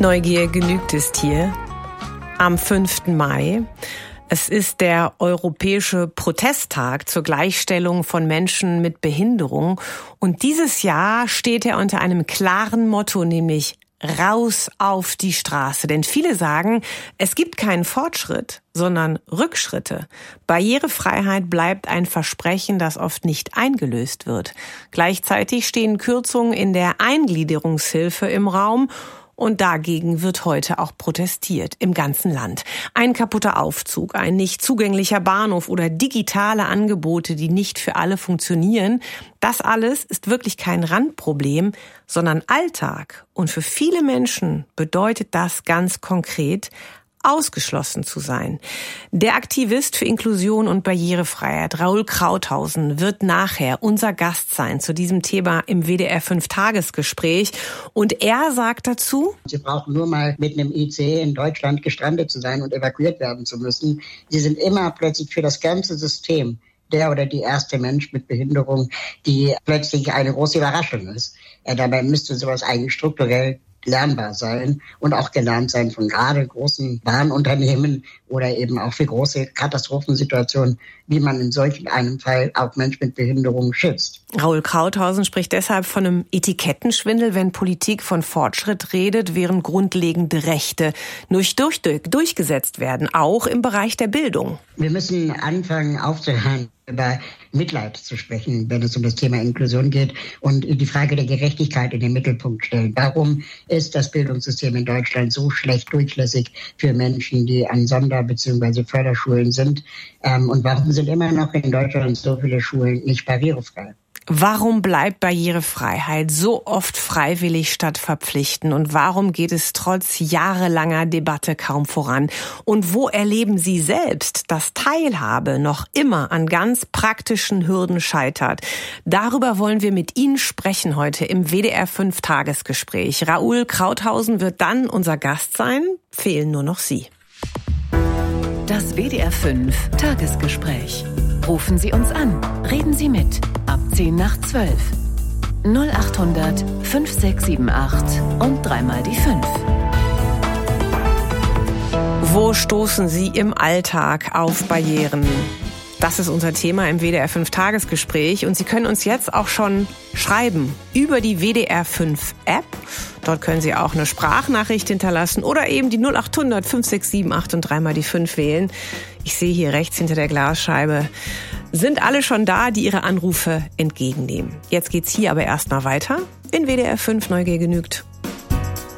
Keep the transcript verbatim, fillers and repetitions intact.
Neugier genügt ist hier am fünften Mai. Es ist der Europäische Protesttag zur Gleichstellung von Menschen mit Behinderung. Und dieses Jahr steht er unter einem klaren Motto, nämlich raus auf die Straße. Denn viele sagen, es gibt keinen Fortschritt, sondern Rückschritte. Barrierefreiheit bleibt ein Versprechen, das oft nicht eingelöst wird. Gleichzeitig stehen Kürzungen in der Eingliederungshilfe im Raum. Und dagegen wird heute auch protestiert im ganzen Land. Ein kaputter Aufzug, ein nicht zugänglicher Bahnhof oder digitale Angebote, die nicht für alle funktionieren. Das alles ist wirklich kein Randproblem, sondern Alltag. Und für viele Menschen bedeutet das ganz konkret, ausgeschlossen zu sein. Der Aktivist für Inklusion und Barrierefreiheit, Raoul Krauthausen, wird nachher unser Gast sein zu diesem Thema im W D R fünf Tagesgespräch. Und er sagt dazu: Sie brauchen nur mal mit einem I C E in Deutschland gestrandet zu sein und evakuiert werden zu müssen. Sie sind immer plötzlich für das ganze System der oder die erste Mensch mit Behinderung, die plötzlich eine große Überraschung ist. Ja, dabei müsste sowas eigentlich strukturell lernbar sein und auch gelernt sein von gerade großen Bahnunternehmen oder eben auch für große Katastrophensituationen, wie man in solch einem Fall auch Menschen mit Behinderung schützt. Raoul Krauthausen spricht deshalb von einem Etikettenschwindel, wenn Politik von Fortschritt redet, während grundlegende Rechte durch, durch, durch, durchgesetzt werden, auch im Bereich der Bildung. Wir müssen anfangen aufzuhören, über Mitleid zu sprechen, wenn es um das Thema Inklusion geht und die Frage der Gerechtigkeit in den Mittelpunkt stellen. Warum ist das Bildungssystem in Deutschland so schlecht durchlässig für Menschen, die an Sonder- bzw. Förderschulen sind? Und warum sind immer noch in Deutschland so viele Schulen nicht barrierefrei? Warum bleibt Barrierefreiheit so oft freiwillig statt verpflichten? Und warum geht es trotz jahrelanger Debatte kaum voran? Und wo erleben Sie selbst, dass Teilhabe noch immer an ganz praktischen Hürden scheitert? Darüber wollen wir mit Ihnen sprechen heute im W D R fünf Tagesgespräch. Raoul Krauthausen wird dann unser Gast sein. Fehlen nur noch Sie. Das W D R fünf Tagesgespräch. Rufen Sie uns an. Reden Sie mit. Ab zehn nach zwölf. null acht hundert fünf sechs sieben acht und dreimal die fünf. Wo stoßen Sie im Alltag auf Barrieren? Das ist unser Thema im W D R fünf Tagesgespräch. Und Sie können uns jetzt auch schon schreiben über die W D R fünf App. Dort können Sie auch eine Sprachnachricht hinterlassen oder eben die null acht hundert fünf sechs sieben acht und dreimal die fünf wählen. Ich sehe hier rechts hinter der Glasscheibe, sind alle schon da, die Ihre Anrufe entgegennehmen. Jetzt geht's hier aber erstmal weiter in W D R fünf Neugier genügt.